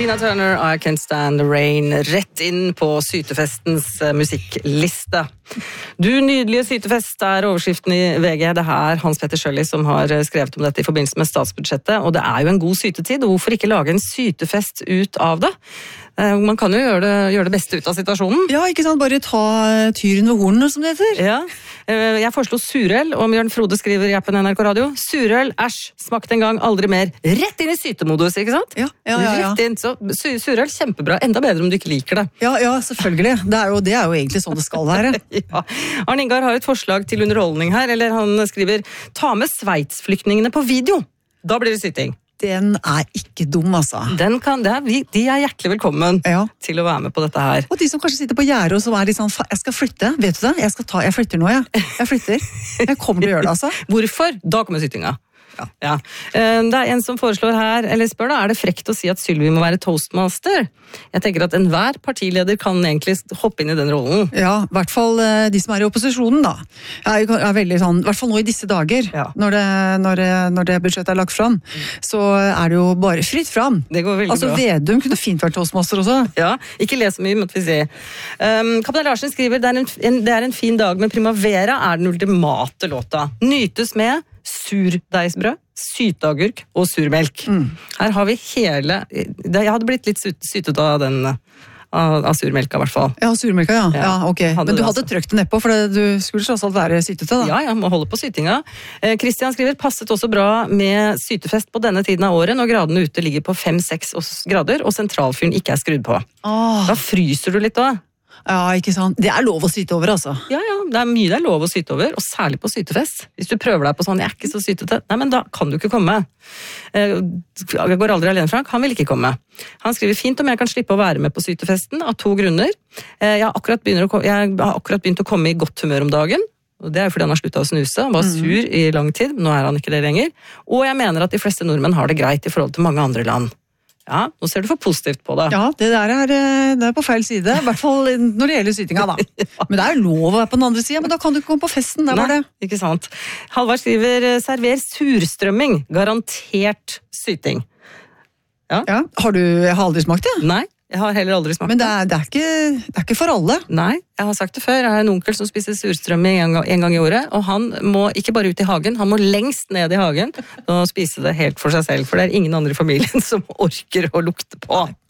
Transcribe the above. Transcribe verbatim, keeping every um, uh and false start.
Tina Turner, I Can't Stand the Rain, rett inn på sytefestens uh, musikkliste. Du nydelige sytefest er overskriften i V G. Det er Hans Petter Schjølli som har skrevet om dette i forbindelse med statsbudsjettet, og det er jo en god sytetid, og hvorfor ikke lage en sytefest ut av det? Uh, man kan jo gjøre det, gjøre det beste ut av situasjonen. Ja, ikke sant? Bare ta tyren ved hornene, som det heter. Ja. Uh, jeg foreslo surøl, og Bjørn Frode skriver i appen N R K Radio. Surøl, æsj, smakte en gang, aldri mer. Rett inn i sytemodus, ikke sant? Ja, ja, ja. ja. Rett inn, så surøl, kjempebra. Enda bedre om du ikke liker det. Ja, ja, selvfølgelig. Det er jo, det er jo egentlig sånn det skal være. Ja. Arne Ingar har et forslag til underholdning her, eller han skriver, ta med Sveits-flyktningene på video. Da blir det syting. Den er ikke dum, altså. Den kan, det er, de er hjertelig velkommen ja. til å være med på dette her. Og de som kanskje sitter på gjerdet og så er de sånn, jeg skal flytte, vet du det? Jeg skal ta, jeg flytter nå, jeg. Jeg flytter. Jeg kommer til å gjøre det, altså. Hvorfor? Da kommer sytinga. Ja. Ja. Det er en som foreslår her, eller spør da, er det frekt å si at Sylvi må være toastmaster? Jeg tenker at enhver partileder kan egentlig hoppe inn i den rollen. Ja, i hvert fall de som er i opposisjonen da. Er, er veldig sånn, i hvert fall nå i disse dager, ja. når, det, når, det, når det budsjettet er lagt fram, så er det jo bare fritt fram. Det går veldig altså, bra. Vedum kunne fint vært toastmaster også. Ja, ikke les så mye, måtte vi si. Um, Kaptein Larsen skriver, det er, en, en, det er en fin dag med Primavera, er den ultimate låta. Nytes med surdeigsbrød, syteagurk og surmelk. Mm. Her har vi hele... Jeg hadde blitt litt sytet av den... Av, av surmelka i hvert fall. Ja, surmelka, ja. ja. ja ok. Hadde Men du det, hadde altså. trøkt det nedpå, for det, du skulle tross alt være sytete, da. Ja, jeg må holde på sytinga. Eh, Christian skriver, passet også bra med sytefest på denne tiden av året, når gradene ute ligger på fem seks grader, og sentralfyren ikke er skrudd på. Åh. Da fryser du litt da. Ja, ikke sant. Det er lov å syte over, altså. Ja, ja, det er mye det er lov å syte over, og særlig på sytefest. Hvis du prøver deg på sånn, jeg er ikke så sytete, nei, men da kan du ikke komme. Jeg går aldri alene, Frank, han vil ikke komme. Han skriver fint om jeg kan slippe å være med på sytefesten, av to grunner. Jeg har akkurat, å, jeg har akkurat begynt å komme i godt humør om dagen, og det er fordi han har sluttet å snuse, han var sur mm. i lang tid, nå er han ikke det lenger. Og jeg mener at de fleste nordmenn har det greit i forhold til mange andre land. Ja, nå ser du for positivt på det. Ja, det der er, det er på feil side, i hvert fall når det gjelder sytinga da. Ja. Men det er jo lov å være på den andre siden, men da kan du ikke komme på festen, der var det. Nei, ikke sant. Halvard skriver, server surstrømming, garantert syting. Ja. Ja, har du, jeg har aldri smakt det? Nei, jeg har heller aldri smakt det. Men det er, det, er ikke, det er ikke for alle. Nei, jeg har sagt det før, jeg har en onkel som spiser surstrømming en gang, en gang i året, og han må ikke bare ut i hagen, han må lengst ned i hagen og spise det helt for seg selv, for det er ingen andre i familien som orker å lukte på.